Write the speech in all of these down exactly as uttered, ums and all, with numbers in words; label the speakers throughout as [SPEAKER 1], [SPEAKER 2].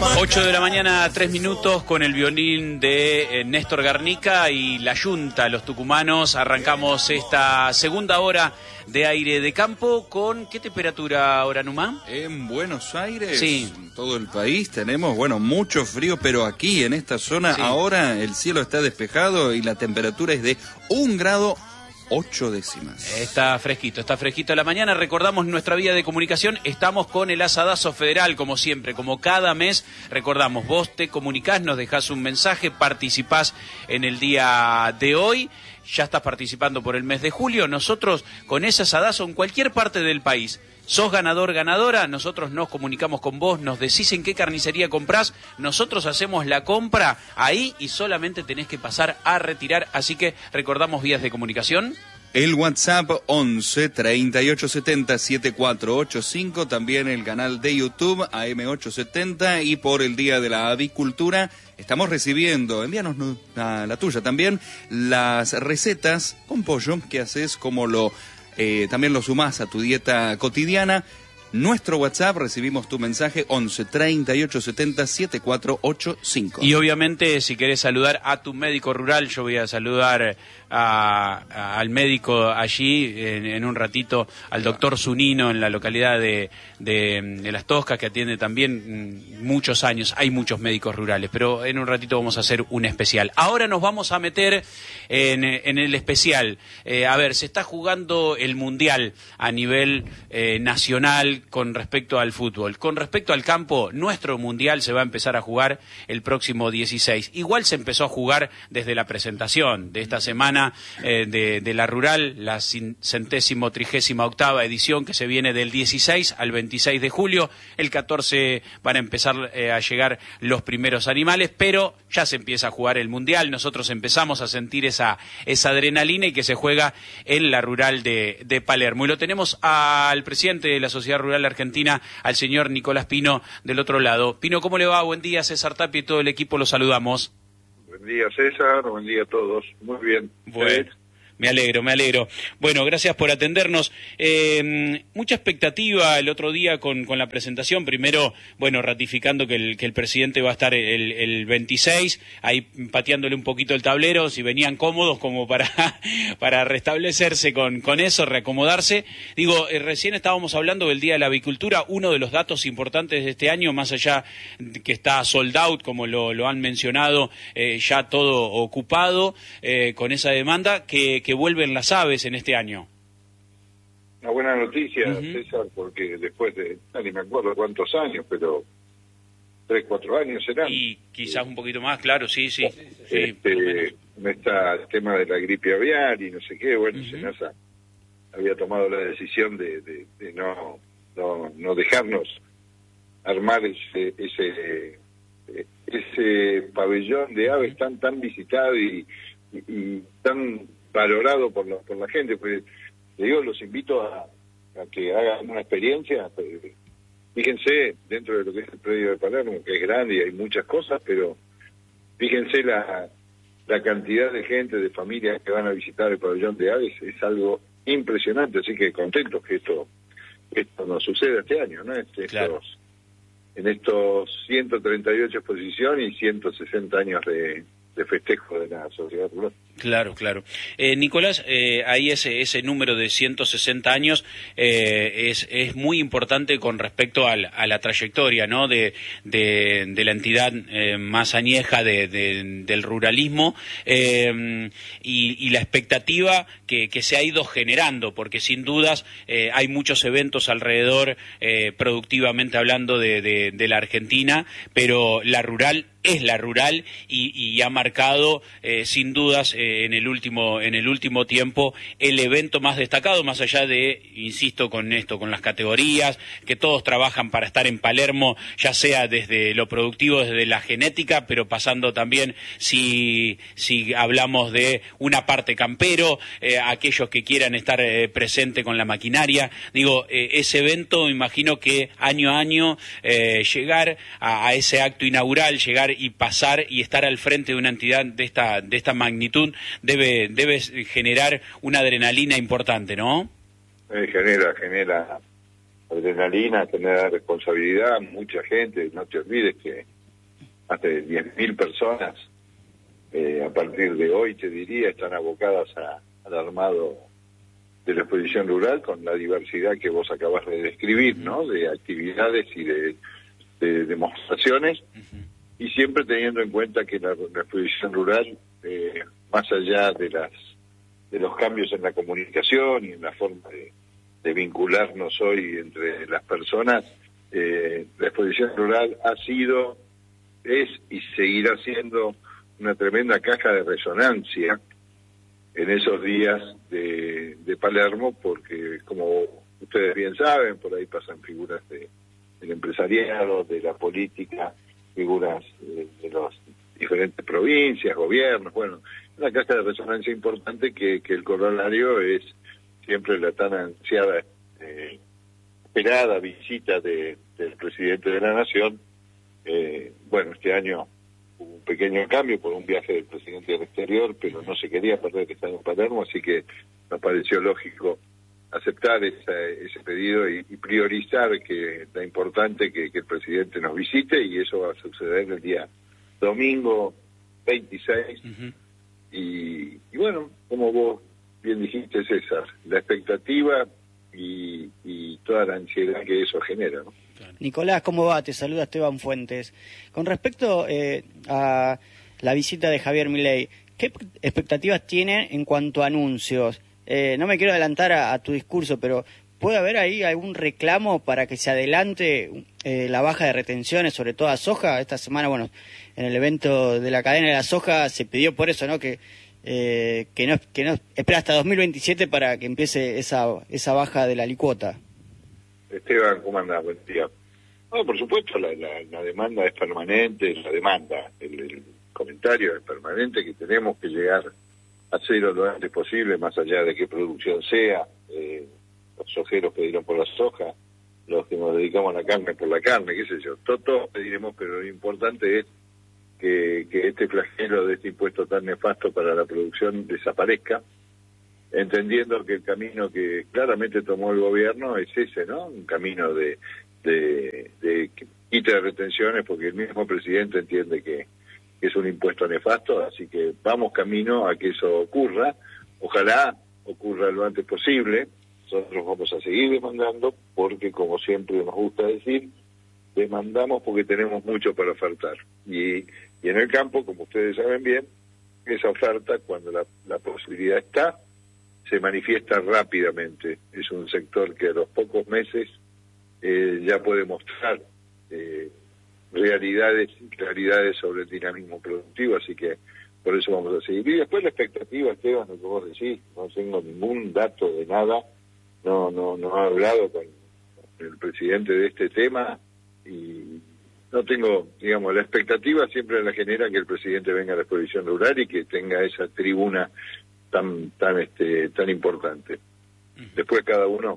[SPEAKER 1] ocho de la mañana, tres minutos, con el violín de eh, Néstor Garnica y la Yunta, los tucumanos. Arrancamos esta segunda hora de aire de campo. ¿Con qué temperatura ahora, Numá?
[SPEAKER 2] En Buenos Aires,
[SPEAKER 1] sí.
[SPEAKER 2] En todo el país tenemos, bueno, mucho frío, pero aquí en esta zona sí. Ahora el cielo está despejado y la temperatura es de un grado ocho décimas.
[SPEAKER 1] Está fresquito, está fresquito la mañana. Recordamos nuestra vía de comunicación. Estamos con el Asadazo Federal, como siempre, como cada mes. Recordamos, vos te comunicás, nos dejás un mensaje, participás en el día de hoy. Ya estás participando por el mes de julio. Nosotros, con ese asadazo en cualquier parte del país, sos ganador, ganadora, nosotros nos comunicamos con vos, nos decís en qué carnicería comprás, nosotros hacemos la compra ahí y solamente tenés que pasar a retirar. Así que recordamos vías de comunicación.
[SPEAKER 2] El WhatsApp once, treinta y ocho setenta, setenta y cuatro ochenta y cinco, también el canal de YouTube A M ochocientos setenta, y por el Día de la Avicultura estamos recibiendo, envíanos a la tuya también, las recetas con pollo que haces, como lo eh, también lo sumás a tu dieta cotidiana. Nuestro WhatsApp, recibimos tu mensaje, once, treinta y ocho setenta, setenta y cuatro ochenta y cinco.
[SPEAKER 1] Y obviamente, si querés saludar a tu médico rural, yo voy a saludar a, a, al médico allí, en, en un ratito, al doctor Zunino, en la localidad de, de, de Las Toscas, que atiende también muchos años. Hay muchos médicos rurales, pero en un ratito vamos a hacer un especial. Ahora nos vamos a meter en, en el especial. Eh, a ver, se está jugando el Mundial a nivel eh, nacional, con respecto al fútbol. Con respecto al campo, nuestro mundial se va a empezar a jugar el próximo dieciséis. Igual se empezó a jugar desde la presentación de esta semana eh, de, de la rural, la centésimo trigésima octava edición, que se viene del dieciséis al veintiséis de julio. El catorce van a empezar eh, a llegar los primeros animales, pero ya se empieza a jugar el mundial. Nosotros empezamos a sentir esa, esa adrenalina y que se juega en la rural de, de Palermo. Y lo tenemos al presidente de la Sociedad Rural Argentina, al señor Nicolás Pino, del otro lado. Pino, ¿cómo le va? Buen día, César Tapia y todo el equipo, lo saludamos.
[SPEAKER 3] Buen día, César, buen día a todos. Muy bien.
[SPEAKER 1] Bueno. Me alegro, me alegro. Bueno, gracias por atendernos. Eh, mucha expectativa el otro día con, con la presentación. Primero, bueno, ratificando que el, que el presidente va a estar el, el veintiséis, ahí pateándole un poquito el tablero, si venían cómodos como para, para restablecerse con, con eso, reacomodarse. Digo, eh, recién estábamos hablando del Día de la Avicultura. Uno de los datos importantes de este año, más allá de que está sold out, como lo, lo han mencionado, eh, ya todo ocupado eh, con esa demanda, que que vuelven las aves en este año.
[SPEAKER 3] Una buena noticia, uh-huh. César, porque después de, no ni me acuerdo cuántos años, pero tres, cuatro años serán.
[SPEAKER 1] Y quizás un poquito más, claro, sí, sí.
[SPEAKER 3] Este, sí, está el tema de la gripe aviar y no sé qué, bueno, uh-huh. Senasa había tomado la decisión de, de, de no, no, no dejarnos armar ese, ese, ese pabellón de aves tan, tan visitado y, y, y tan valorado por la, por la gente. Pues le digo, los invito a, a que hagan una experiencia. Fíjense, dentro de lo que es el predio de Palermo, que es grande y hay muchas cosas, pero fíjense la, la cantidad de gente, de familias que van a visitar el pabellón de aves, es algo impresionante. Así que contentos que esto esto nos suceda este año, ¿no? Este,
[SPEAKER 1] claro.
[SPEAKER 3] estos, en estos ciento treinta y ocho exposiciones y ciento sesenta años de de festejo de la sociedad rural.
[SPEAKER 1] Claro, claro. Eh, Nicolás, eh, ahí ese ese número de ciento sesenta años eh, es es muy importante con respecto al, a la trayectoria, ¿no? De de, de la entidad eh, más añeja de, de, del ruralismo eh, y, y la expectativa que, que se ha ido generando, porque sin dudas eh, hay muchos eventos alrededor, eh, productivamente hablando, de, de, de la Argentina, pero la rural es la rural y, y ha marcado eh, sin dudas eh, en el último en el último tiempo el evento más destacado, más allá de, insisto con esto, con las categorías, que todos trabajan para estar en Palermo, ya sea desde lo productivo, desde la genética, pero pasando también, si si hablamos de una parte campero, eh, aquellos que quieran estar eh, presente con la maquinaria. Digo, eh, ese evento, me imagino que año a año eh, llegar a, a ese acto inaugural, llegar y pasar y estar al frente de una entidad de esta de esta magnitud debe debe generar una adrenalina importante, ¿no?
[SPEAKER 3] Eh, genera genera adrenalina, tener responsabilidad, mucha gente, no te olvides que hasta diez mil personas eh, a partir de hoy, te diría, están abocadas a, al armado de la exposición rural con la diversidad que vos acabas de describir, ¿no? De actividades y de, de demostraciones, uh-huh. y siempre teniendo en cuenta que la, la exposición rural, eh, más allá de las de los cambios en la comunicación y en la forma de, de vincularnos hoy entre las personas, eh, la exposición rural ha sido, es y seguirá siendo una tremenda caja de resonancia en esos días de, de Palermo, porque como ustedes bien saben, por ahí pasan figuras de, del empresariado, de la política, figuras de, de las diferentes provincias, gobiernos, bueno, una caja de resonancia importante que, que el corolario es siempre la tan ansiada, eh, esperada visita de, del presidente de la Nación. Eh, bueno, este año hubo un pequeño cambio por un viaje del presidente al exterior, pero no se quería perder que está en Palermo, así que nos pareció lógico aceptar esa, ese pedido y, y priorizar que la importante que, que el presidente nos visite, y eso va a suceder el día domingo veintiséis. Uh-huh. y, y bueno, como vos bien dijiste, César, la expectativa y, y toda la ansiedad que eso genera, ¿no?
[SPEAKER 4] Nicolás, ¿cómo va? Te saluda Esteban Fuentes. Con respecto eh, a la visita de Javier Milei, ¿qué expectativas tienen en cuanto a anuncios? Eh, no me quiero adelantar a, a tu discurso, pero ¿puede haber ahí algún reclamo para que se adelante eh, la baja de retenciones, sobre todo a soja? Esta semana, bueno, en el evento de la cadena de la soja se pidió por eso, ¿no? Que eh, que no que no espera hasta dos mil veintisiete para que empiece esa esa baja de la alicuota.
[SPEAKER 3] Esteban, ¿cómo andás? Buen día. No, por supuesto, la, la, la demanda es permanente, la demanda, el, el comentario es permanente, que tenemos que llegar a cero lo antes posible, más allá de qué producción sea. Eh, los sojeros pedirán por la soja, los que nos dedicamos a la carne por la carne, qué sé yo. Todos, todos pediremos, pero lo importante es que, que este flagelo de este impuesto tan nefasto para la producción desaparezca, entendiendo que el camino que claramente tomó el gobierno es ese, ¿no? Un camino de, de, de quita de retenciones, porque el mismo presidente entiende que, que es un impuesto nefasto, así que vamos camino a que eso ocurra. Ojalá ocurra lo antes posible. Nosotros vamos a seguir demandando porque, como siempre nos gusta decir, demandamos porque tenemos mucho para ofertar. Y, y en el campo, como ustedes saben bien, esa oferta, cuando la, la posibilidad está, se manifiesta rápidamente. Es un sector que a los pocos meses eh, ya puede mostrar eh, realidades y claridades sobre el dinamismo productivo, así que por eso vamos a seguir. Y después la expectativa, Esteban, lo que vos decís, no tengo ningún dato de nada, no no no he hablado con el presidente de este tema y no tengo, digamos, la expectativa siempre la genera que el presidente venga a la exposición rural y que tenga esa tribuna tan tan este tan importante. Después cada uno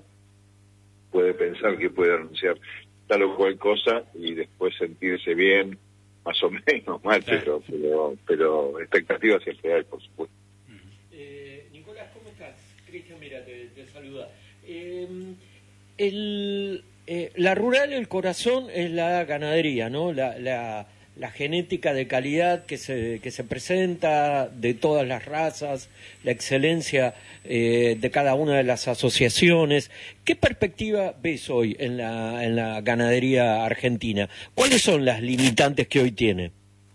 [SPEAKER 3] puede pensar que puede anunciar tal o cual cosa y después sentirse bien, más o menos mal, pero pero, pero expectativas siempre hay, por supuesto.
[SPEAKER 5] Eh, Nicolás, ¿cómo estás? Cristian, mira, te, te saluda. Eh, el, eh, la rural, el corazón es la ganadería, ¿no? La, la, la genética de calidad que se, que se presenta de todas las razas, la excelencia eh, de cada una de las asociaciones. ¿Qué perspectiva ves hoy en la, en la ganadería argentina? ¿Cuáles son las limitantes que hoy tiene?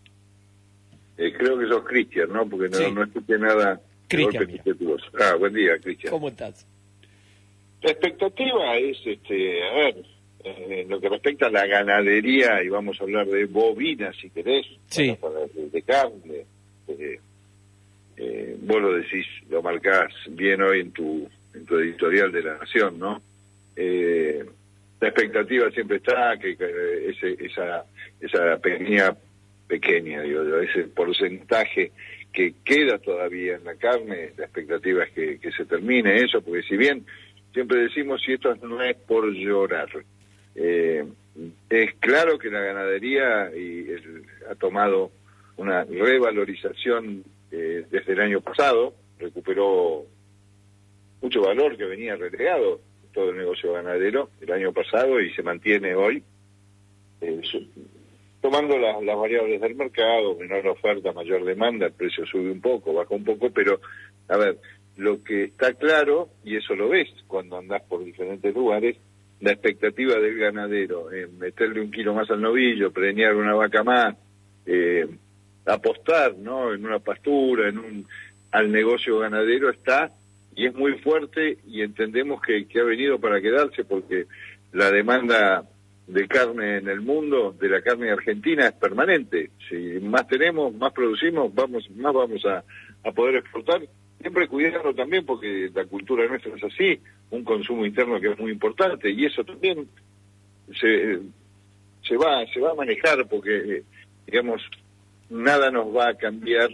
[SPEAKER 3] Eh, creo que sos Cristian, ¿no? Porque no,
[SPEAKER 5] sí.
[SPEAKER 3] no escuché nada.
[SPEAKER 5] Cristian.
[SPEAKER 3] Ah, buen día, Cristian.
[SPEAKER 5] ¿Cómo estás?
[SPEAKER 3] La expectativa es, este, a ver, eh, en lo que respecta a la ganadería, y vamos a hablar de bovina, si querés,
[SPEAKER 5] sí.
[SPEAKER 3] para, de, de carne, de, eh, vos lo decís, lo marcás bien hoy en tu en tu editorial de La Nación, ¿no? Eh, la expectativa siempre está que, que ese, esa esa pequeña, pequeña, digo, ese porcentaje que queda todavía en la carne, la expectativa es que, que se termine eso, porque si bien siempre decimos, si esto no es por llorar, eh, es claro que la ganadería y el, ha tomado una revalorización eh, desde el año pasado, recuperó mucho valor que venía relegado todo el negocio ganadero el año pasado y se mantiene hoy, eh, su, tomando las, las variables del mercado, menor oferta, mayor demanda, el precio sube un poco, baja un poco, pero, a ver, lo que está claro, y eso lo ves cuando andás por diferentes lugares, la expectativa del ganadero en meterle un kilo más al novillo, preñar una vaca más, eh, apostar, ¿no?, en una pastura, en un al negocio ganadero está, y es muy fuerte, y entendemos que, que ha venido para quedarse, porque la demanda de carne en el mundo, de la carne argentina, es permanente. Si más tenemos, más producimos, vamos más vamos a, a poder exportar, siempre cuidando también, porque la cultura nuestra es así, un consumo interno que es muy importante, y eso también se, se va se va a manejar, porque, digamos, nada nos va a cambiar,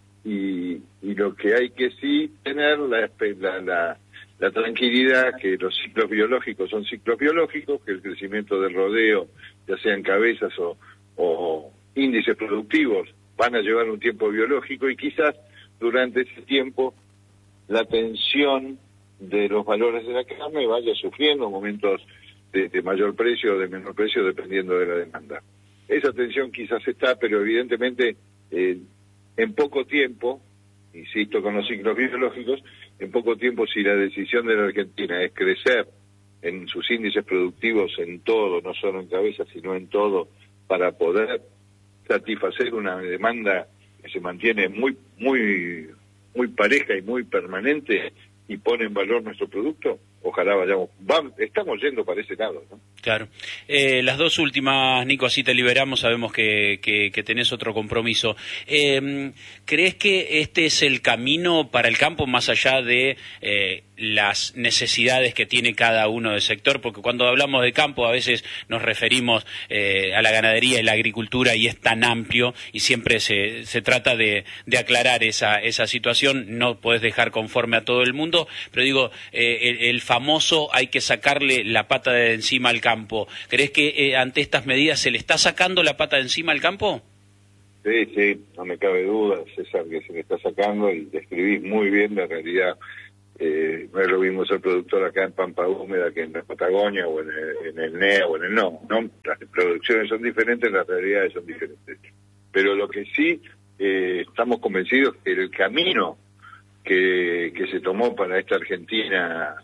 [SPEAKER 3] y, y lo que hay que sí tener la, la, la, la tranquilidad que los ciclos biológicos son ciclos biológicos, que el crecimiento del rodeo, ya sean cabezas o, o índices productivos, van a llevar un tiempo biológico, y quizás durante ese tiempo la tensión de los valores de la carne vaya sufriendo momentos de, de mayor precio o de menor precio, dependiendo de la demanda. Esa tensión quizás está, pero evidentemente eh, en poco tiempo, insisto con los ciclos biológicos, en poco tiempo, si la decisión de la Argentina es crecer en sus índices productivos en todo, no solo en cabeza, sino en todo, para poder satisfacer una demanda que se mantiene muy, muy, muy pareja y muy permanente, y pone en valor nuestro producto, ojalá vayamos, vamos, estamos yendo para ese lado, ¿no?
[SPEAKER 1] Claro. Eh, las dos últimas, Nico, así te liberamos, sabemos que, que, que tenés otro compromiso. Eh, ¿Crees que este es el camino para el campo, más allá de eh, las necesidades que tiene cada uno del sector? Porque cuando hablamos de campo a veces nos referimos eh, a la ganadería y la agricultura, y es tan amplio, y siempre se, se trata de, de aclarar esa, esa situación. No podés dejar conforme a todo el mundo, pero digo, eh, el, el famoso hay que sacarle la pata de encima al campo. ¿Crees que eh, ante estas medidas se le está sacando la pata de encima al campo?
[SPEAKER 3] Sí, sí, no me cabe duda, César, que se le está sacando, y describís muy bien la realidad. Eh, no es lo mismo ser productor acá en Pampa Húmeda que en la Patagonia, o en el, en el N E A, o en el no, no. Las producciones son diferentes, las realidades son diferentes. Pero lo que sí eh, estamos convencidos que el camino que, que se tomó para esta Argentina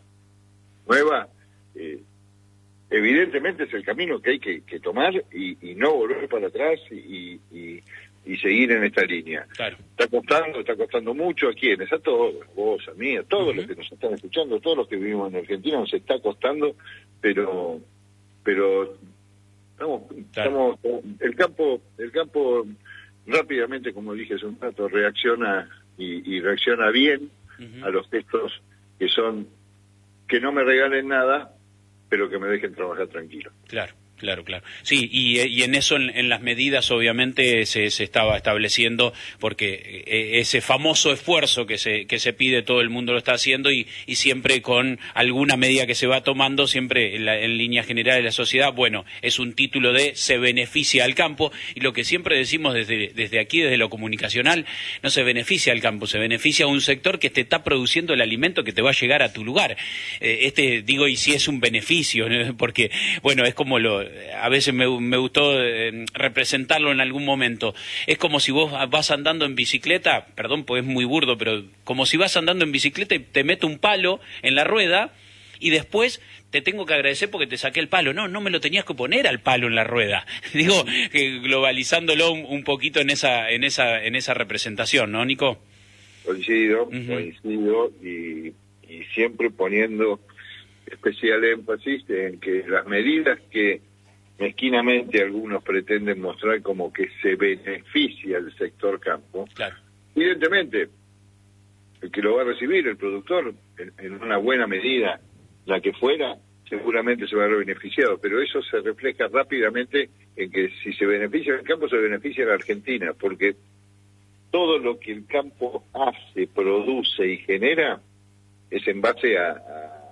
[SPEAKER 3] nueva, eh, evidentemente es el camino que hay que, que tomar, y, y no volver para atrás, y, y, y seguir en esta línea.
[SPEAKER 1] Claro.
[SPEAKER 3] Está costando, está costando mucho. ¿A quiénes? A todos, a vos, a mí, a todos uh-huh. los que nos están escuchando, a todos los que vivimos en Argentina, nos está costando, pero pero estamos, claro. estamos el campo, el campo rápidamente, como dije hace un rato, reacciona y, y reacciona bien uh-huh. a los textos que son que no me regalen nada, pero que me dejen trabajar tranquilo.
[SPEAKER 1] Claro, claro, claro. Sí, y, y en eso, en, en las medidas, obviamente, se, se estaba estableciendo, porque ese famoso esfuerzo que se que se pide, todo el mundo lo está haciendo, y, y siempre con alguna medida que se va tomando, siempre en, la, en líneas generales de la sociedad, bueno, es un título de se beneficia al campo, y lo que siempre decimos desde, desde aquí, desde lo comunicacional, no se beneficia al campo, se beneficia a un sector que te está produciendo el alimento que te va a llegar a tu lugar. Eh, este, digo, y si es un beneficio, ¿no? Porque, bueno, es como lo... a veces me, me gustó eh, representarlo en algún momento. Es como si vos vas andando en bicicleta, perdón, pues es muy burdo, pero como si vas andando en bicicleta y te meto un palo en la rueda, y después te tengo que agradecer porque te saqué el palo. No, no me lo tenías que poner al palo en la rueda. Digo, que globalizándolo un, un poquito en esa, en esa, en esa representación, ¿no, Nico?
[SPEAKER 3] Coincido, uh-huh. coincido, y, y siempre poniendo especial énfasis en que las medidas que mezquinamente algunos pretenden mostrar como que se beneficia el sector campo,
[SPEAKER 1] claro.
[SPEAKER 3] evidentemente el que lo va a recibir, el productor, en, en una buena medida, la que fuera, seguramente se va a ver beneficiado, pero eso se refleja rápidamente en que si se beneficia el campo, se beneficia la Argentina, porque todo lo que el campo hace, produce y genera es en base a, a,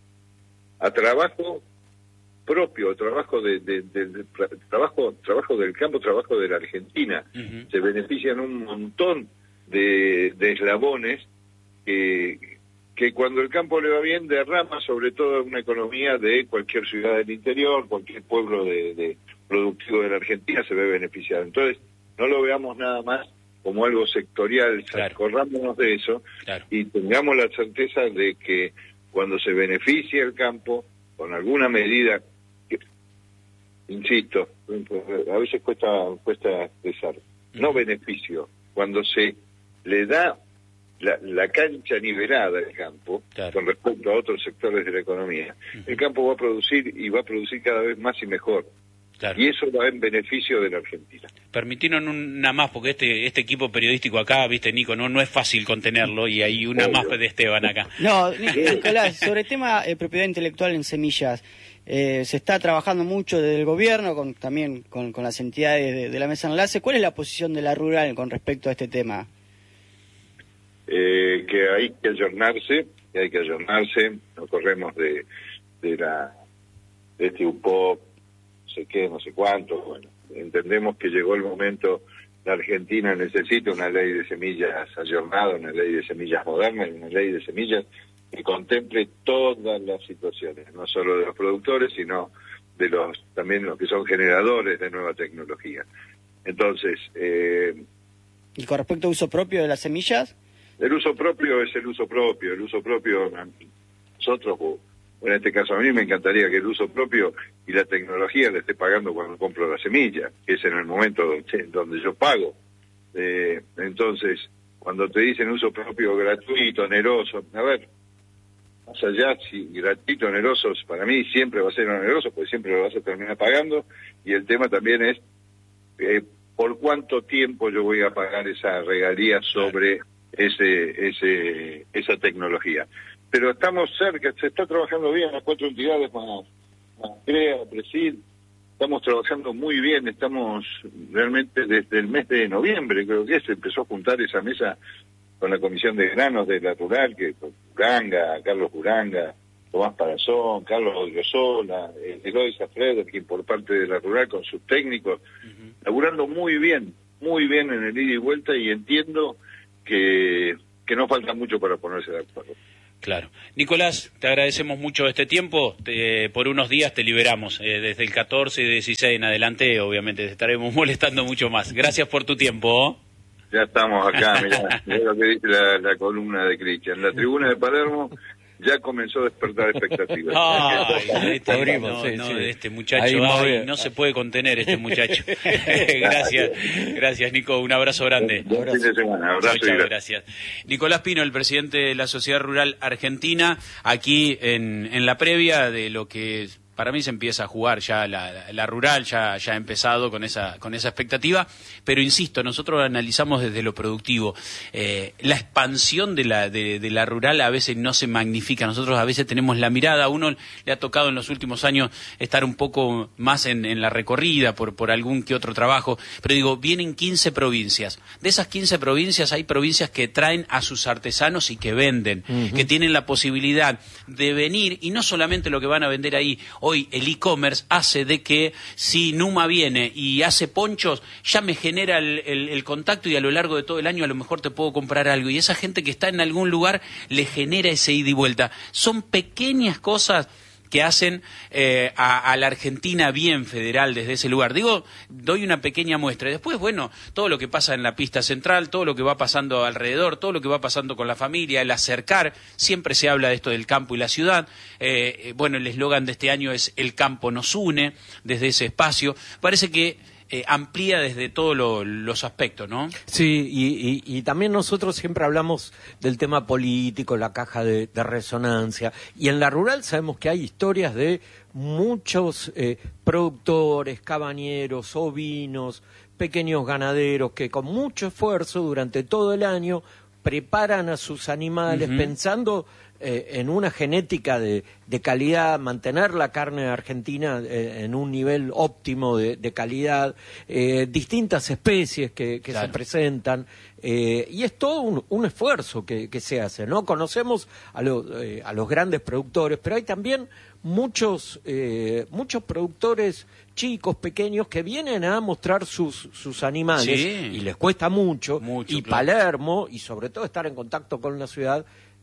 [SPEAKER 3] a trabajo propio, trabajo de, de, de, de trabajo trabajo del campo, trabajo de la Argentina. Uh-huh. Se benefician un montón de, de eslabones que, que cuando el campo le va bien derrama sobre todo en una economía de cualquier ciudad del interior, cualquier pueblo de, de productivo de la Argentina se ve beneficiado. Entonces, no lo veamos nada más como algo sectorial,
[SPEAKER 1] claro.
[SPEAKER 3] Corrámonos de eso, claro. Y tengamos la certeza de que cuando se beneficia el campo, con alguna medida, que, insisto, a veces cuesta, cuesta expresar, uh-huh. No beneficio, cuando se le da la, la cancha nivelada al campo, claro. Con respecto a otros sectores de la economía, uh-huh. El campo va a producir y va a producir cada vez más y mejor. Claro. Y eso va en beneficio de la Argentina.
[SPEAKER 1] Permitieron una más, porque este este equipo periodístico acá, viste, Nico, no no es fácil contenerlo, y hay una Obvio. Más de Esteban acá.
[SPEAKER 4] No, Nicolás, sobre el tema de eh, propiedad intelectual en semillas, eh, se está trabajando mucho desde el gobierno, con también con, con las entidades de, de la mesa de enlace. ¿Cuál es la posición de la rural con respecto a este tema?
[SPEAKER 3] Eh, que hay que ayornarse, que hay que ayornarse, no corremos de, de, la, de este U P O P, no sé qué, no sé cuánto, bueno, entendemos que llegó el momento, la Argentina necesita una ley de semillas ayornada, una ley de semillas moderna, una ley de semillas que contemple todas las situaciones, no solo de los productores, sino de los también los que son generadores de nueva tecnología. Entonces... Eh,
[SPEAKER 4] ¿Y con respecto a uso propio de las semillas?
[SPEAKER 3] El uso propio es el uso propio, el uso propio, nosotros... En este caso a mí me encantaría que el uso propio y la tecnología le esté pagando cuando compro la semilla, que es en el momento donde, donde yo pago. Eh, entonces, cuando te dicen uso propio gratuito, oneroso, a ver, más allá si gratuito, oneroso, para mí siempre va a ser oneroso, porque siempre lo vas a terminar pagando, y el tema también es eh, por cuánto tiempo yo voy a pagar esa regalía sobre ese, ese, esa tecnología. Pero estamos cerca, se está trabajando bien las cuatro entidades más, más CREA, PRESID, estamos trabajando muy bien, estamos realmente desde el mes de noviembre, creo que se empezó a juntar esa mesa con la Comisión de Granos de la Rural, que con Uranga, Carlos Uranga, Tomás Parazón, Carlos Odriozola, Eloy Safrederkin por parte de la Rural con sus técnicos, uh-huh. Laburando muy bien, muy bien en el ida y vuelta, y entiendo que, que no falta mucho para ponerse de acuerdo.
[SPEAKER 1] Claro. Nicolás, te agradecemos mucho este tiempo. Te, por unos días te liberamos. Eh, desde el catorce y dieciséis en adelante, obviamente, te estaremos molestando mucho más. Gracias por tu tiempo.
[SPEAKER 3] Ya estamos acá, mirá, mirá lo que dice la, la columna de Cristian. La tribuna de Palermo ya comenzó a despertar expectativas.
[SPEAKER 1] Ay, este, abrimos, no, sí, no, sí. De este muchacho, ay, no se puede contener este muchacho. Gracias, gracias Nico, un abrazo grande.
[SPEAKER 3] Buen fin de semana, abrazo.
[SPEAKER 1] Chau, chau, gracias. Nicolás Pino, el presidente de la Sociedad Rural Argentina, aquí en, en la previa de lo que para mí se empieza a jugar ya la, la, la rural, ya, ya ha empezado con esa, con esa expectativa, pero insisto, nosotros analizamos desde lo productivo. Eh, la expansión de la, de, de la rural a veces no se magnifica, nosotros a veces tenemos la mirada, a uno le ha tocado en los últimos años estar un poco más en, en la recorrida por, por algún que otro trabajo, pero digo, vienen quince provincias. De esas quince provincias hay provincias que traen a sus artesanos y que venden, uh-huh. Que tienen la posibilidad de venir, y no solamente lo que van a vender ahí. Hoy el e-commerce hace de que si Numa viene y hace ponchos, ya me genera el, el, el contacto, y a lo largo de todo el año a lo mejor te puedo comprar algo, y esa gente que está en algún lugar le genera ese ida y vuelta. Son pequeñas cosas que hacen eh, a, a la Argentina bien federal desde ese lugar. Digo, doy una pequeña muestra. Y después, bueno, todo lo que pasa en la pista central, todo lo que va pasando alrededor, todo lo que va pasando con la familia, el acercar, siempre se habla de esto del campo y la ciudad. Eh, bueno, el eslogan de este año es "El campo nos une", desde ese espacio. Parece que Eh, amplía desde todos lo, los aspectos, ¿no?
[SPEAKER 5] Sí, y, y, y también nosotros siempre hablamos del tema político, la caja de, de resonancia, y en la rural sabemos que hay historias de muchos eh, productores, cabañeros, ovinos, pequeños ganaderos que con mucho esfuerzo durante todo el año preparan a sus animales, uh-huh. pensando eh, en una genética de, de calidad, mantener la carne argentina eh, en un nivel óptimo de, de calidad, eh, distintas especies que, que
[SPEAKER 1] claro.
[SPEAKER 5] se presentan, eh, y es todo un, un esfuerzo que, que se hace, ¿no? Conocemos a, lo, eh, a los grandes productores, pero hay también muchos eh, muchos productores chicos, pequeños, que vienen a mostrar sus, sus animales,
[SPEAKER 1] sí.
[SPEAKER 5] y les cuesta mucho,
[SPEAKER 1] mucho
[SPEAKER 5] y
[SPEAKER 1] claro.
[SPEAKER 5] Palermo, y sobre todo estar en contacto con la ciudad,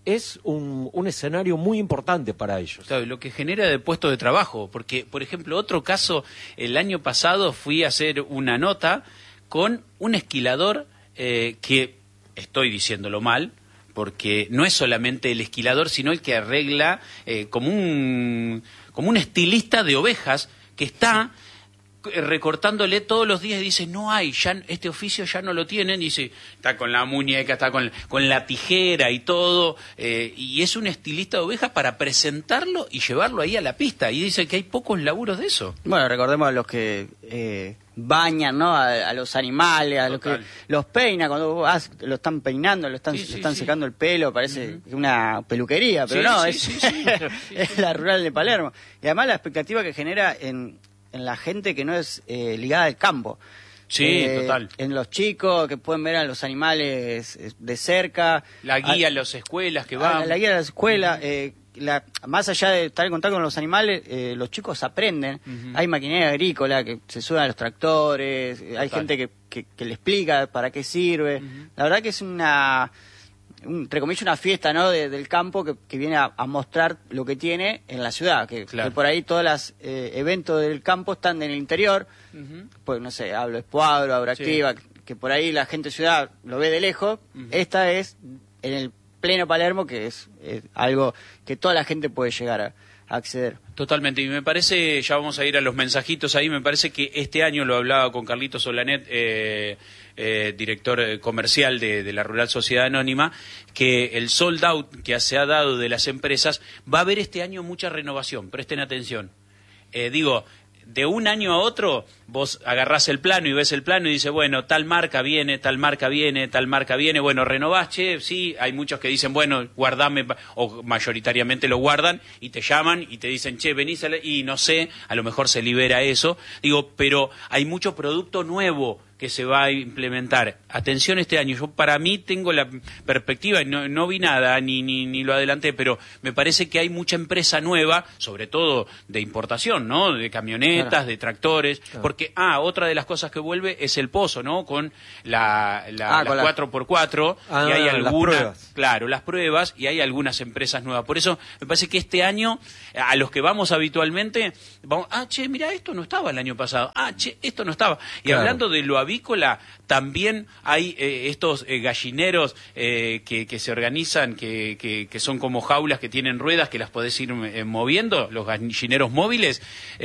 [SPEAKER 5] es un, un escenario muy importante para ellos.
[SPEAKER 1] Claro, lo que genera de puestos de trabajo, porque, por ejemplo, otro caso, el año pasado fui a hacer una nota con un esquilador eh, que, estoy diciéndolo mal, porque no es solamente el esquilador, sino el que arregla eh, como un como un estilista de ovejas que está recortándole todos los días y dice, no hay, ya este oficio ya no lo tienen, dice, está con la muñeca, está con, con la tijera y todo, eh, y es un estilista de ovejas para presentarlo y llevarlo ahí a la pista, y dice que hay pocos laburos de eso.
[SPEAKER 4] Bueno, recordemos a los que eh, bañan, ¿no? A, a los animales, a
[SPEAKER 1] Total.
[SPEAKER 4] los que los peinan, cuando vas, lo están peinando, lo están,
[SPEAKER 1] Sí, sí,
[SPEAKER 4] lo están
[SPEAKER 1] sí.
[SPEAKER 4] secando el pelo, parece
[SPEAKER 1] Uh-huh.
[SPEAKER 4] una peluquería, pero
[SPEAKER 1] Sí,
[SPEAKER 4] no,
[SPEAKER 1] sí,
[SPEAKER 4] es,
[SPEAKER 1] sí, sí. Sí,
[SPEAKER 4] es
[SPEAKER 1] sí.
[SPEAKER 4] la rural de Palermo. Y además la expectativa que genera en, en la gente que no es eh, ligada al campo.
[SPEAKER 1] Sí,
[SPEAKER 4] Eh,
[SPEAKER 1] total.
[SPEAKER 4] En los chicos que pueden ver a los animales eh, de cerca.
[SPEAKER 1] La guía
[SPEAKER 4] a-
[SPEAKER 1] a las escuelas que
[SPEAKER 4] a
[SPEAKER 1] van.
[SPEAKER 4] La, la guía de la escuela, eh, la, más allá de estar en contacto con los animales, eh, los chicos aprenden.
[SPEAKER 1] Ujú.
[SPEAKER 4] Hay maquinaria agrícola que se suben a los tractores, eh, hay
[SPEAKER 1] Total.
[SPEAKER 4] gente que, que, que le explica para qué sirve.
[SPEAKER 1] Ujú.
[SPEAKER 4] La verdad que es una, un, entre comillas, una fiesta, ¿no? de- del campo que, que viene a, a mostrar lo que tiene en la ciudad. Que,
[SPEAKER 1] Claro.
[SPEAKER 4] que por ahí todos los eh, eventos del campo están en el interior.
[SPEAKER 1] Ujú.
[SPEAKER 4] Pues no sé, hablo de Espuadro, Agroactiva, que por ahí la gente de ciudad lo ve de lejos.
[SPEAKER 1] Ujú.
[SPEAKER 4] Esta es en el pleno Palermo, que es, es algo que toda la gente puede llegar a, a acceder.
[SPEAKER 1] Totalmente, y me parece, ya vamos a ir a los mensajitos ahí, me parece que este año, lo hablaba con Carlitos Solanet, eh, eh, director eh, comercial de, de la Rural Sociedad Anónima, que el sold out que se ha dado de las empresas, va a haber este año mucha renovación, presten atención. Eh, digo, de un año a otro, vos agarrás el plano y ves el plano y dices, bueno, tal marca viene, tal marca viene, tal marca viene, bueno, renovás, che, sí, hay muchos que dicen, bueno, guardame, pa- o mayoritariamente lo guardan y te llaman y te dicen, che, venís a la-", y no sé, a lo mejor se libera eso, digo, pero hay mucho producto nuevo que se va a implementar. Atención este año, yo para mí tengo la perspectiva, y no, no vi nada, ni, ni, ni lo adelanté, pero me parece que hay mucha empresa nueva, sobre todo de importación, ¿no? De camionetas,
[SPEAKER 4] Claro.
[SPEAKER 1] de tractores,
[SPEAKER 5] Claro.
[SPEAKER 1] porque, ah, otra de las cosas que vuelve es el pozo, ¿no? Con la, la,
[SPEAKER 4] Ah,
[SPEAKER 1] la
[SPEAKER 4] con la-
[SPEAKER 1] cuatro por cuatro,
[SPEAKER 5] Ah,
[SPEAKER 1] y hay
[SPEAKER 5] las
[SPEAKER 1] algunas,
[SPEAKER 5] pruebas.
[SPEAKER 1] claro, las pruebas, y hay algunas empresas nuevas. Por eso me parece que este año, a los que vamos habitualmente, vamos, ah, che, mira, esto no estaba el año pasado, ah, che, esto no estaba. Y
[SPEAKER 5] Claro.
[SPEAKER 1] hablando de lo avícola, también hay eh, estos eh, gallineros eh, que, que se organizan, que, que, que son como jaulas que tienen ruedas que las podés ir eh, moviendo, los gallineros móviles.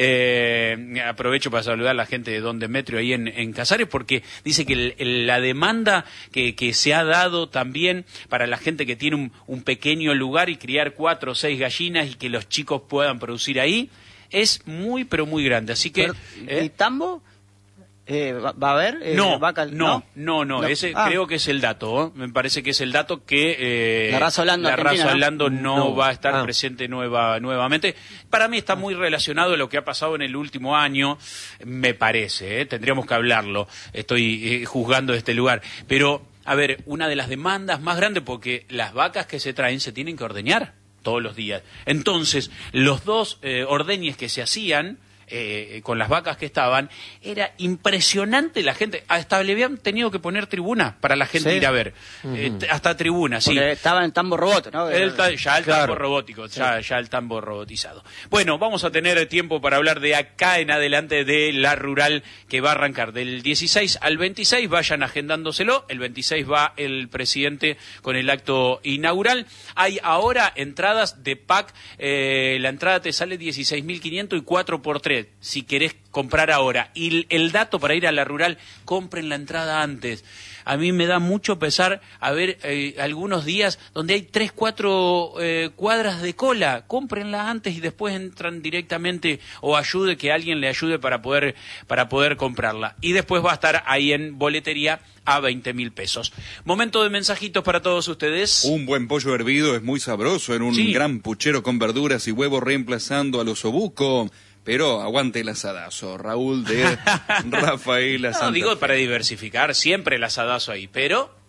[SPEAKER 1] Eh, aprovecho para saludar a la gente de Don Demetrio ahí en, en Casares, porque dice que el- el- la demanda que, que se ha dado también para la gente que tiene un, un pequeño lugar y criar cuatro o seis gallinas y que los chicos puedan producir ahí, es muy, pero muy grande. Así que...
[SPEAKER 4] Pero,
[SPEAKER 1] eh,
[SPEAKER 4] ¿el tambo? Eh, ¿va, va a haber? Eh,
[SPEAKER 1] no,
[SPEAKER 4] vaca-
[SPEAKER 1] no, no, no,
[SPEAKER 4] No.
[SPEAKER 1] ese
[SPEAKER 4] Ah.
[SPEAKER 1] creo que es el dato, ¿eh? Me parece que es el dato que eh,
[SPEAKER 4] La raza Orlando
[SPEAKER 1] la
[SPEAKER 4] argentina,
[SPEAKER 1] raza
[SPEAKER 4] ¿no?
[SPEAKER 1] Orlando no,
[SPEAKER 5] No.
[SPEAKER 1] va a estar
[SPEAKER 5] Ah.
[SPEAKER 1] presente nueva, nuevamente. Para mí está muy relacionado a lo que ha pasado en el último año, me parece, ¿eh? Tendríamos que hablarlo, estoy eh, juzgando este lugar, pero a ver, una de las demandas más grandes, porque las vacas que se traen se tienen que ordeñar todos los días. Entonces, los dos eh, ordeñes que se hacían eh, con las vacas que estaban, era impresionante la gente. Hasta le habían tenido que poner tribuna para la gente
[SPEAKER 4] Sí.
[SPEAKER 1] ir a ver. Eh, t- hasta tribuna, sí.
[SPEAKER 4] Porque estaba en tambo robot, ¿no?
[SPEAKER 1] El ta- ya el
[SPEAKER 5] Claro.
[SPEAKER 1] tambo robótico, ya, ya el tambo robotizado. Bueno, vamos a tener tiempo para hablar de acá en adelante de la rural que va a arrancar del dieciséis al veintiséis. Vayan agendándoselo. El veintiséis va el presidente con el acto inaugural. Hay ahora entradas de pack. Eh, la entrada te sale dieciséis mil quinientos y cuatro por tres. Si querés comprar ahora. Y el, el dato para ir a la rural, compren la entrada antes. A mí me da mucho pesar haber eh, algunos días donde hay tres, cuatro eh, cuadras de cola. Cómprenla antes y después entran directamente, o ayude, que alguien le ayude para poder, para poder comprarla. Y después va a estar ahí en boletería a veinte mil pesos. Momento de mensajitos para todos ustedes.
[SPEAKER 2] Un buen pollo hervido es muy sabroso en un
[SPEAKER 1] Sí.
[SPEAKER 2] gran puchero con verduras y huevos reemplazando al osobuco. Pero aguante el asadazo, Raúl de Rafaela
[SPEAKER 1] No,
[SPEAKER 2] Santa
[SPEAKER 1] digo
[SPEAKER 2] Fe.
[SPEAKER 1] para diversificar, siempre el asadazo ahí, pero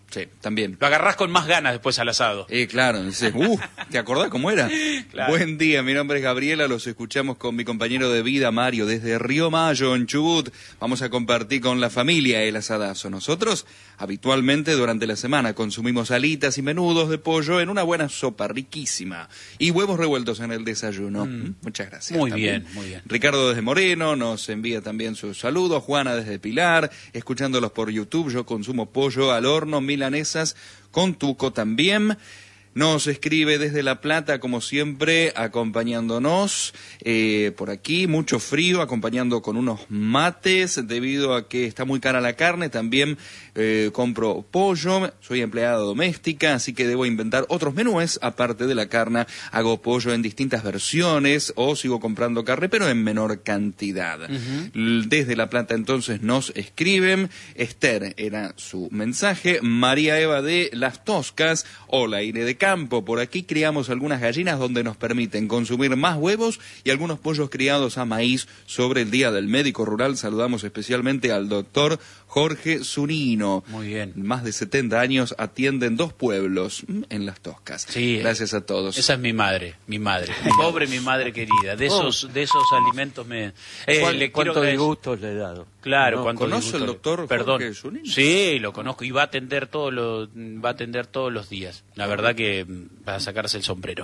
[SPEAKER 2] Sí, también.
[SPEAKER 1] Lo agarrás con más ganas después al asado.
[SPEAKER 2] Eh, claro, dices, uh, ¿te acordás cómo era? Claro. Buen día, mi nombre es Gabriela, los escuchamos con mi compañero de vida, Mario, desde Río Mayo, en Chubut. Vamos a compartir con la familia el asadazo. Nosotros, habitualmente, durante la semana, consumimos alitas y menudos de pollo en una buena sopa riquísima. Y huevos revueltos en el desayuno. Mm. Muchas gracias.
[SPEAKER 1] Muy
[SPEAKER 2] también.
[SPEAKER 1] bien, muy bien.
[SPEAKER 2] Ricardo desde Moreno nos envía también sus saludos. Juana desde Pilar, escuchándolos por YouTube. Yo consumo pollo al horno, milanesas con tuco también. Nos escribe desde La Plata, como siempre, acompañándonos eh, por aquí, mucho frío, acompañando con unos mates, debido a que está muy cara la carne. También eh, compro pollo, soy empleada doméstica, así que debo inventar otros menúes, aparte de la carne. Hago pollo en distintas versiones, o sigo comprando carne, pero en menor cantidad. Uh-huh. Desde La Plata, entonces, nos escriben. Esther era su mensaje. María Eva de Las Toscas, hola, Irene de Campo, por aquí criamos algunas gallinas donde nos permiten consumir más huevos y algunos pollos criados a maíz. Sobre el Día del Médico Rural saludamos especialmente al doctor Jorge Zunino.
[SPEAKER 1] Muy bien.
[SPEAKER 2] Más de setenta años, atiende en dos pueblos en Las Toscas.
[SPEAKER 1] Sí.
[SPEAKER 2] Gracias a todos.
[SPEAKER 1] Esa es mi madre, mi madre. Pobre mi madre querida. De esos, oh. de esos alimentos me...
[SPEAKER 5] Eh, le ¿Cuántos disgustos le he dado?
[SPEAKER 1] Claro,
[SPEAKER 2] no,
[SPEAKER 1] ¿cuántos
[SPEAKER 2] ¿conoce el doctor
[SPEAKER 1] Perdón.
[SPEAKER 2] Jorge Zunino?
[SPEAKER 1] Sí, lo conozco y va a atender todos los, va a atender todos los días. La verdad que para sacarse el sombrero.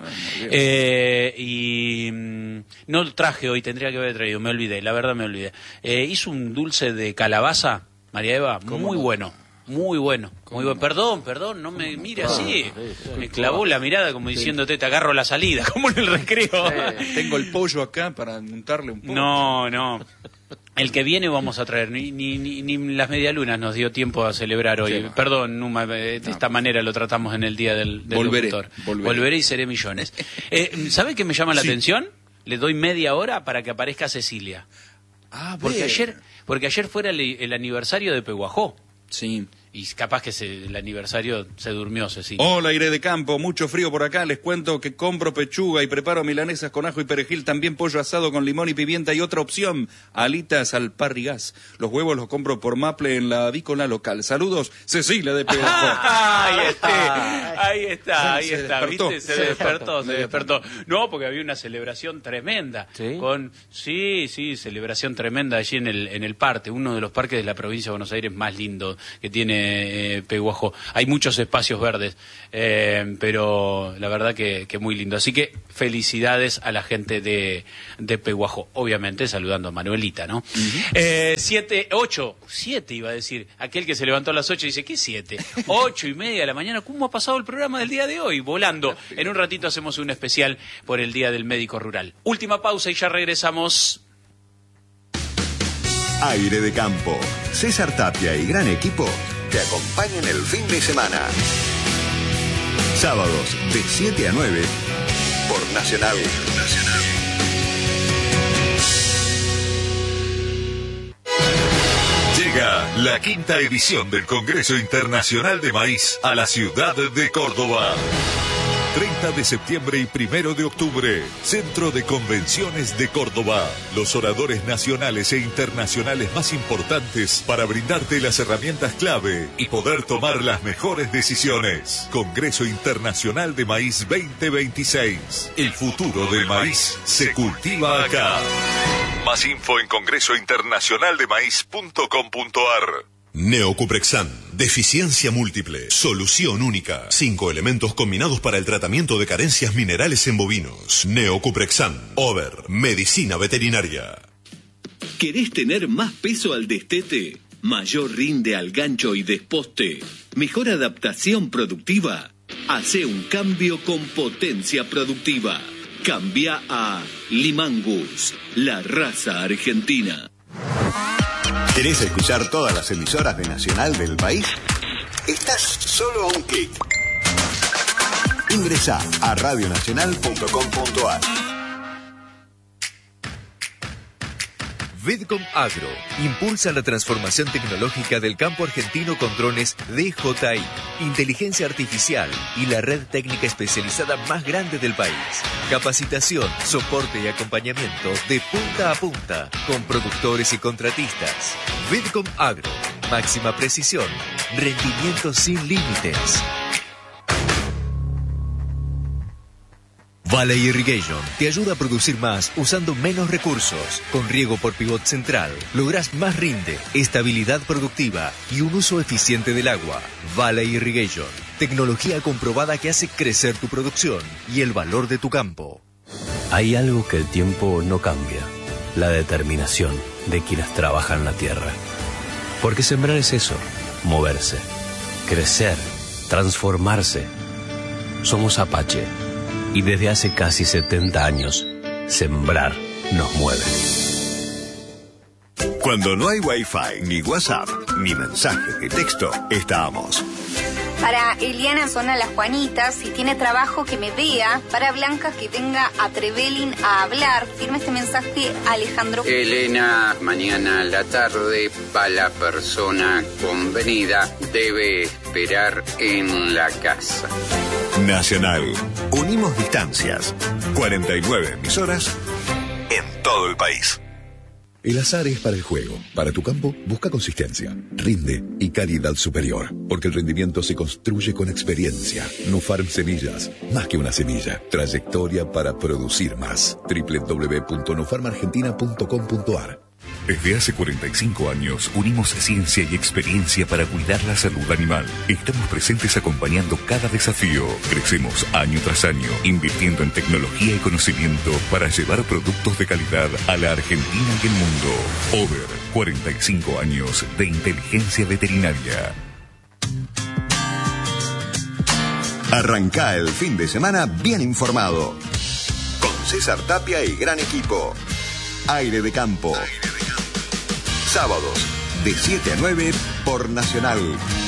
[SPEAKER 1] Eh, y mm, no lo traje hoy, tendría que haber traído, me olvidé, la verdad me olvidé. Eh, hizo un dulce de calabaza, María Eva, muy no? bueno. Muy bueno, muy bueno. Perdón, perdón, no me mire así. Me clavó la mirada como diciéndote, te agarro la salida, como en el recreo.
[SPEAKER 2] Sí. Tengo el pollo acá para untarle un poco.
[SPEAKER 1] No, no. El que viene vamos a traer, ni, ni, ni, ni las medialunas nos dio tiempo a celebrar hoy. Sí. Perdón, Numa, de no. esta manera lo tratamos en el día del, del
[SPEAKER 2] volveré,
[SPEAKER 1] locutor.
[SPEAKER 2] Volveré.
[SPEAKER 1] Volveré y seré millones. Eh, ¿Sabe qué me llama la sí. atención? Le doy media hora para que aparezca Cecilia.
[SPEAKER 2] Ah,
[SPEAKER 1] porque ayer, porque ayer fuera el, el aniversario de Peguajó.
[SPEAKER 2] Sí.
[SPEAKER 1] Y capaz que se, el aniversario se durmió, Cecilia.
[SPEAKER 2] Hola, Irene de Campo, mucho frío por acá. Les cuento que compro pechuga y preparo milanesas con ajo y perejil, también pollo asado con limón y pimienta y otra opción, alitas al parrigás. Los huevos los compro por Maple en la avícola local. Saludos, Cecilia de Peguajó.
[SPEAKER 1] ahí está, ahí está, ahí
[SPEAKER 2] se
[SPEAKER 1] está,
[SPEAKER 2] despertó.
[SPEAKER 1] ¿viste? Se, se despertó, se despertó. No, porque había una celebración tremenda.
[SPEAKER 5] ¿Sí?
[SPEAKER 1] Con, sí, sí, celebración tremenda allí en el, en el Parte, uno de los parques de la provincia de Buenos Aires más lindo que tiene Eh, Peguajó. Hay muchos espacios verdes, eh, pero la verdad que, que muy lindo. Así que felicidades a la gente de, de Peguajó. Obviamente saludando a Manuelita, ¿no? Uh-huh. eh, siete, ocho, siete iba a decir. Aquel que se levantó a las ocho y dice, ¿qué siete? Ocho y media de la mañana. ¿Cómo ha pasado el programa del día de hoy? Volando. En un ratito hacemos un especial por el Día del Médico Rural. Última pausa y ya regresamos.
[SPEAKER 6] Aire de Campo. César Tapia y gran equipo te acompañan el fin de semana. Sábados de siete a nueve por Nacional. Nacional. Llega la quinta edición del Congreso Internacional de Maíz a la ciudad de Córdoba. treinta de septiembre y primero de octubre, Centro de Convenciones de Córdoba. Los oradores nacionales e internacionales más importantes para brindarte las herramientas clave y poder tomar las mejores decisiones. Congreso Internacional de Maíz veinte veintiséis. El futuro del maíz se cultiva acá. Más info en congreso internacional de maíz punto com punto ar. Neocuprexan, deficiencia múltiple, solución única. Cinco elementos combinados para el tratamiento de carencias minerales en bovinos. Neocuprexan, Over, medicina veterinaria.
[SPEAKER 7] ¿Querés tener más peso al destete? ¿Mayor rinde al gancho y desposte? ¿Mejor adaptación productiva? Hace un cambio con potencia productiva. Cambia a Limangus, la raza argentina.
[SPEAKER 6] ¿Querés escuchar todas las emisoras de Nacional del país? Estás solo a un clic. Ingresá a radio nacional punto com punto ar.
[SPEAKER 8] Vidcom Agro impulsa la transformación tecnológica del campo argentino con drones D J I, inteligencia artificial y la red técnica especializada más grande del país. Capacitación, soporte y acompañamiento de punta a punta con productores y contratistas. Vidcom Agro, máxima precisión, rendimiento sin límites. Valley Irrigation te ayuda a producir más usando menos recursos. Con riego por pivot central, lográs más rinde, estabilidad productiva y un uso eficiente del agua. Valley Irrigation, tecnología comprobada que hace crecer tu producción y el valor de tu campo.
[SPEAKER 9] Hay algo que el tiempo no cambia, la determinación de quienes trabajan la tierra. Porque sembrar es eso, moverse, crecer, transformarse. Somos Apache. Y desde hace casi setenta años, sembrar nos mueve.
[SPEAKER 10] Cuando no hay Wi-Fi, ni WhatsApp, ni mensajes de texto, estamos.
[SPEAKER 11] Para Eliana Zona Las Juanitas, si tiene trabajo que me vea. Para Blanca, que venga a Trevelin a hablar. Firme este mensaje, Alejandro.
[SPEAKER 12] Elena, mañana a la tarde, para la persona convenida, debe esperar en la casa.
[SPEAKER 10] Nacional. Unimos distancias. cuarenta y nueve emisoras en todo el país.
[SPEAKER 13] El azar es para el juego. Para tu campo, busca consistencia, rinde y calidad superior. Porque el rendimiento se construye con experiencia. Nufarm Semillas, más que una semilla. Trayectoria para producir más. doble u doble u doble u punto nufarm argentina punto com punto a r.
[SPEAKER 6] Desde hace cuarenta y cinco años unimos ciencia y experiencia para cuidar la salud animal. Estamos presentes acompañando cada desafío. Crecemos año tras año, invirtiendo en tecnología y conocimiento para llevar productos de calidad a la Argentina y el mundo. Over, cuarenta y cinco años de inteligencia veterinaria.
[SPEAKER 10] Arrancá el fin de semana bien informado. Con César Tapia y gran equipo. Aire de campo. Sábados, de siete a nueve por Nacional.